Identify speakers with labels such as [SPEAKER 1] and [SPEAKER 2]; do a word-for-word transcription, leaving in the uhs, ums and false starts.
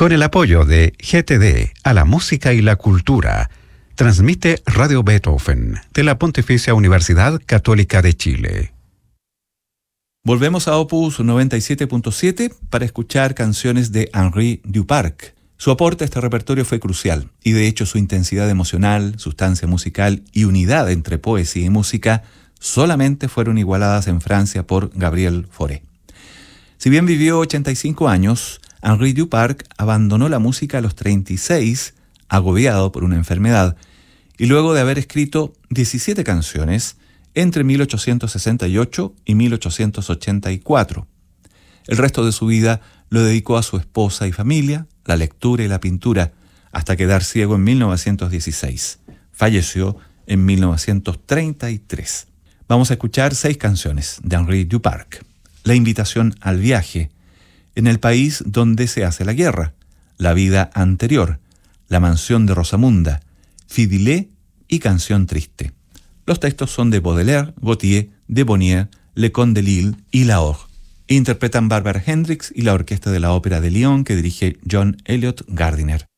[SPEAKER 1] Con el apoyo de G T D a la música y la cultura, transmite Radio Beethoven de la Pontificia Universidad Católica de Chile.
[SPEAKER 2] Volvemos a Opus noventa y siete punto siete para escuchar canciones de Henri Duparc. Su aporte a este repertorio fue crucial, y de hecho su intensidad emocional, sustancia musical y unidad entre poesía y música solamente fueron igualadas en Francia por Gabriel Fauré. Si bien vivió ochenta y cinco años, Henri Duparc abandonó la música a los treinta y seis, agobiado por una enfermedad, y luego de haber escrito diecisiete canciones entre mil ochocientos sesenta y ocho y mil ochocientos ochenta y cuatro. El resto de su vida lo dedicó a su esposa y familia, la lectura y la pintura, hasta quedar ciego en mil novecientos dieciséis. Falleció en mil novecientos treinta y tres. Vamos a escuchar seis canciones de Henri Duparc. La invitación al viaje, En el país donde se hace la guerra, La vida anterior, La mansión de Rosamunda, Fidilé y Canción triste. Los textos son de Baudelaire, Gautier, de Bonnier, Leconte de Lisle y Laor. Interpretan Barbara Hendricks y la Orquesta de la Ópera de Lyon que dirige John Elliott Gardiner.